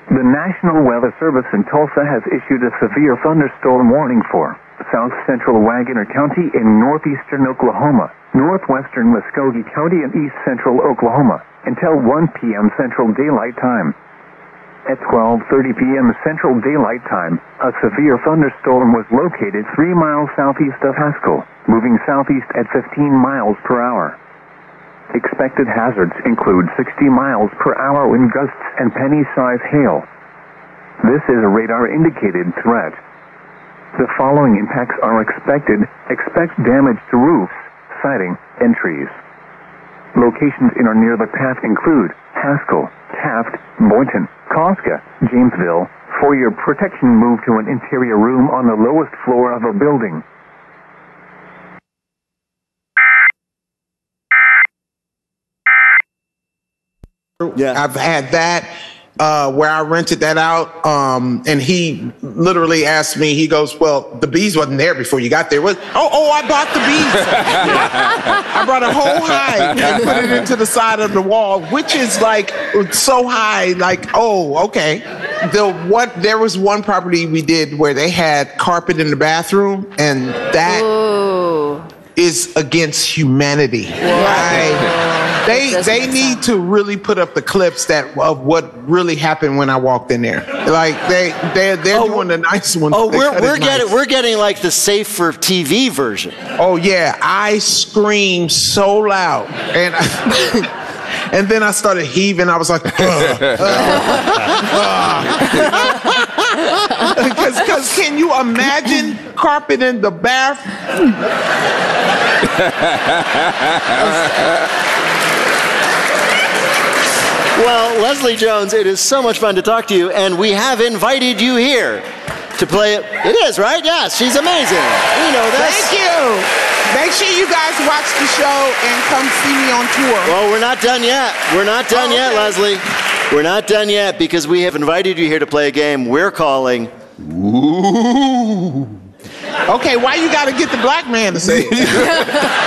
The National Weather Service in Tulsa has issued a severe thunderstorm warning for south central Waggoner County in northeastern Oklahoma, northwestern Muskogee County and east central Oklahoma until 1 p.m. Central Daylight Time. At 12:30 p.m. Central Daylight Time, a severe thunderstorm was located 3 miles southeast of Haskell, moving southeast at 15 miles per hour. Expected hazards include 60 miles per hour wind gusts and penny-size hail. This is a radar-indicated threat. The following impacts are expected. Expect damage to roofs, siding, and trees. Locations in or near the path include Haskell, Taft, Boynton, Cosca, Jamesville. For your protection, move to an interior room on the lowest floor of a building. Yeah. I've had that where I rented that out, and he literally asked me, he goes, well, the bees wasn't there before you got there. I bought the bees. I brought a whole hive and put it into the side of the wall, which is like so high, like, oh, okay. There was one property we did where they had carpet in the bathroom, and that is against humanity. They need to really put up the clips of what really happened when I walked in there. Like they're doing the nice ones. Oh, we're getting like the safe for TV version. Oh yeah, I screamed so loud and and then I started heaving. I was like, because can you imagine carpet in the bath? Well, Leslie Jones, it is so much fun to talk to you, and we have invited you here to play it. It is, right? Yes, she's amazing. We know this. Thank you. Make sure you guys watch the show and come see me on tour. Well, we're not done yet. We're not done yet, Leslie. We're not done yet because we have invited you here to play a game we're calling Ooh. Okay, why you got to get the black man to say it?